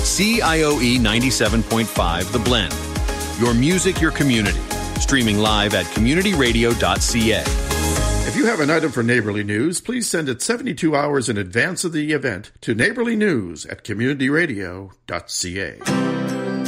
CIOE 97.5 The Blend. Your music, your community. Streaming live at communityradio.ca. If you have an item for Neighborly News, please send it 72 hours in advance of the event to neighborlynews@communityradio.ca.